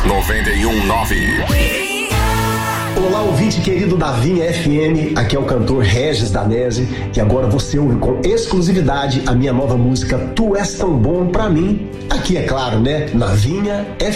91.9. Olá, ouvinte querido da Vinha FM, aqui é o cantor Regis Danese e agora você ouve com exclusividade a minha nova música Tu És Tão Bom Pra Mim, aqui é claro, né, na Vinha FM.